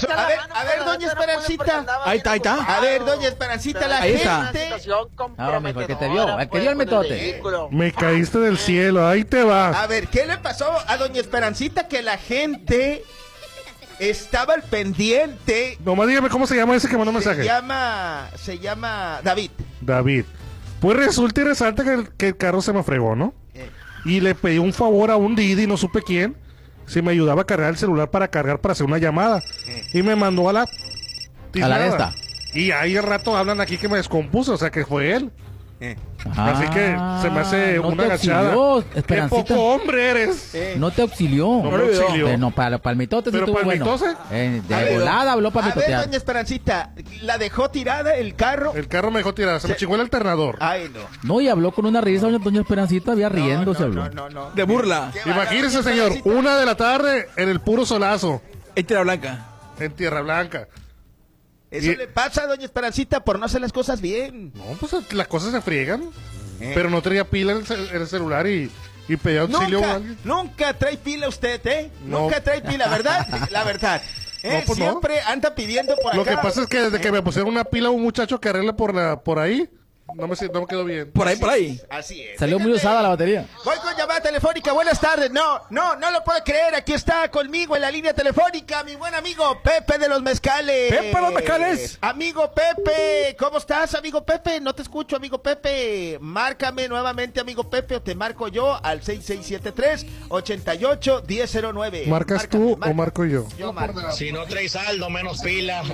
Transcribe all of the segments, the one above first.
eso. A ver, doña Esperancita. Ahí está. A ver, doña Esperancita, la Ahí está. gente. No, mijo, el que te vio, el que dio el metote. Me caíste del cielo, ahí te va. A ver, ¿qué le pasó a doña Esperancita? Que la gente estaba al pendiente. Nomás dígame cómo se llama ese que mandó mensaje. Se llama David. David. Pues resulta y resalta que el carro se me fregó, ¿no? Y le pedí un favor a un Didi, no supe quién, si me ayudaba a cargar el celular para hacer una llamada. Y me mandó a la esta. Y ahí al rato hablan aquí que me descompuso, o sea que fue él. Así que se me hace no una te agachada. auxilió, ¡Qué Esperancita. poco hombre eres! No te auxilió. No me auxilió. No, para el mitote sí ¿Pero estuvo para el bueno. mitote? De volada habló para A ver, mitotear. doña Esperancita, la dejó tirada el carro. El carro me dejó tirada, se me chingó el alternador. Ay, no. No, y habló con una risa, doña Esperancita, había riéndose. habló. No. De burla. Imagínese, señor, 1 de la tarde en el puro solazo, En Tierra Blanca. en Tierra Blanca. Eso le pasa a doña Esperancita por no hacer las cosas bien. No, pues las cosas se friegan. Pero no tenía pila en el celular y pedí auxilio a alguien. Nunca trae pila usted, ¿eh? No. Nunca trae pila, ¿verdad? La verdad. No, pues no. Siempre anda pidiendo por acá. Lo que pasa es que desde que me pusieron una pila a un muchacho que arregla por ahí, no me quedó bien. Por ahí. Así es. Salió muy usada la batería. Voy con llamada telefónica. Buenas tardes. No lo puedo creer. Aquí está conmigo en la línea telefónica mi buen amigo Pepe de los Mezcales. ¡Pepe de los Mezcales! Amigo Pepe, ¿cómo estás, amigo Pepe? No te escucho, amigo Pepe. Márcame nuevamente, amigo Pepe, o te marco yo al 6673-88-1009. ¿Marcas tú o marco yo? Yo marco. Si no traes saldo, menos pila.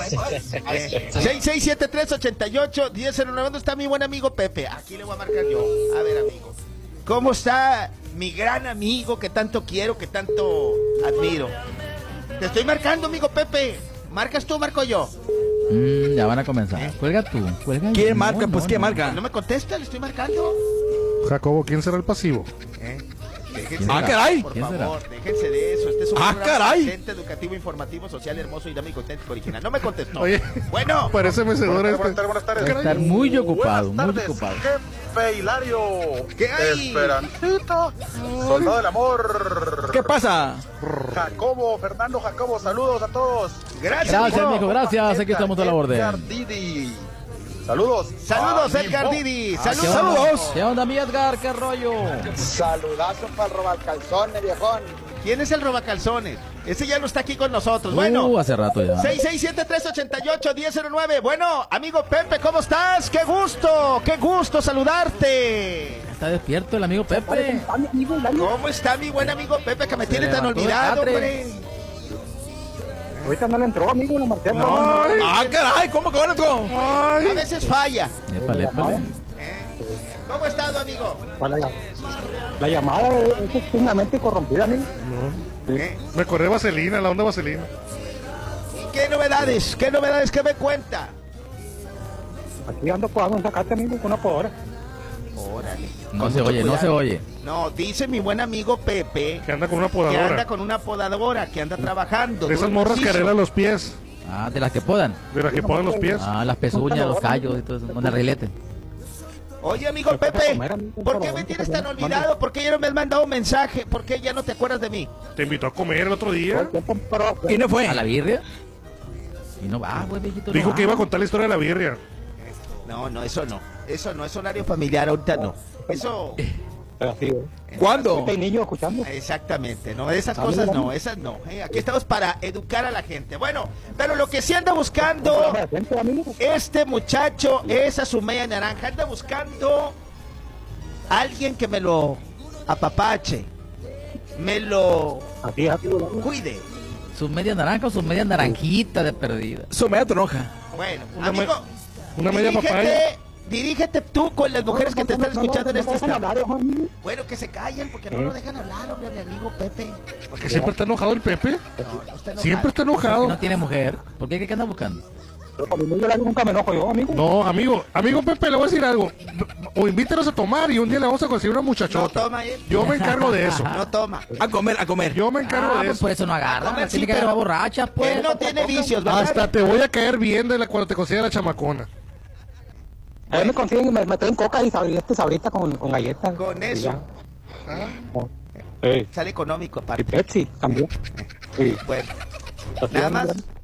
6673-88-1009. ¿Dónde está mi buen amigo Pepe? Aquí le voy a marcar yo. A ver, amigo. ¿Cómo está mi gran amigo que tanto quiero, que tanto admiro? Te estoy marcando, amigo Pepe. ¿Marcas tú o marco yo? Ya van a comenzar. Cuelga tú. Cuelga ¿Quién yo. marca? Pues ¿quién marca? No me contesta, le estoy marcando. Jacobo, ¿quién será el pasivo? Déjense caray. por ¿Quién será? favor, déjense de eso. Este es un programa caray. decente, educativo, informativo, social, hermoso, dinámico, auténtico, original. No me contestó. Oye, Bueno, parece mecedor este. Buenas tardes. Debe estar muy ocupado, muy Buenas tardes, ocupado. jefe Hilario. ¿Qué hay? Esperancita, soldado del amor. ¿Qué pasa? Fernando Jacobo, saludos a todos. gracias, Mijo, gracias. Aquí estamos a la orden. Edgar Didi. Saludos. Saludos, A mi Edgar Mo. Didi. ¿Qué onda? Saludos. ¿Qué onda, mi Edgar? ¿Qué rollo? Saludazo para el robalcalzones, viejón. ¿Quién es el robacalzones? Ese ya no está aquí con nosotros. Bueno, Hace rato ya. 6673-88-1009. Bueno, amigo Pepe, ¿cómo estás? Qué gusto saludarte. Está despierto el amigo Pepe. ¿Cómo está mi buen amigo Pepe que me tiene tan levantó el olvidado, catre. hombre? Ahorita no le entró, amigo, la marqué. Caray, ¿cómo que van a todo? A veces falla. Épale. ¿Cómo ha estado, amigo? La llamada es sumamente corrompida, amigo. Me corré vaselina, la onda vaselina. ¿Y qué novedades? ¿Qué novedades que me cuenta? Aquí ando podando un sacate, amigo, con una podadora. Órale. No se oye. No, dice mi buen amigo Pepe Que anda con una que anda podadora. con una podadora, que anda trabajando. Esas morras que Preciso. arreglan los pies, De las que puedan. de las que ponen los pies. Las pezuñas, los callos y todo eso. Con arreglete. Oye, amigo Pepe, ¿por qué me tienes tan olvidado? ¿Por qué ya no me has mandado un mensaje? ¿Por qué ya no te acuerdas de mí? Te invitó a comer el otro día. ¿Y no fue? ¿A la birria? Y no va, güey, viejito. Dijo no que iba a va. contar la historia de la birria. No, eso no. Eso no es horario familiar, ahorita no. Eso... ¿Cuándo? Hay niños escuchando. Exactamente, no, esas cosas no, esas no. Aquí estamos para educar a la gente. Bueno, pero lo que sí anda buscando este muchacho, esa su media naranja, anda buscando alguien que me lo apapache, me lo Así es, cuide. ¿Su media naranja o su media naranjita de perdida? Su media toronja. Bueno, Una amigo, una media papaya. dirígete tú con las mujeres que te están escuchando en este estado. estado. Bueno, que se callen porque no lo dejan hablar, hombre, mi amigo Pepe. Porque siempre está enojado el Pepe. No está enojado. Siempre está Que enojado. no tiene mujer. ¿Por qué? ¿Qué anda buscando? Nunca me enojo yo, amigo. No, amigo Pepe, le voy a decir algo. O invítenos a tomar y un día le vamos a conseguir una No muchachota. toma él. Yo me encargo de eso. No toma. A comer. Yo me encargo de Pues eso. por eso no agarra. comer sí, Tiene que pero- agarrar borracha, pues. Él no tiene vicios, ¿verdad? Hasta te voy a caer bien cuando te consiga la chamacona. A mí me consiguen, me traen coca y sabrita con galletas. Con Y eso. ya. Sale económico, Y aparte. Pepsi también. Sí. Bueno, nada más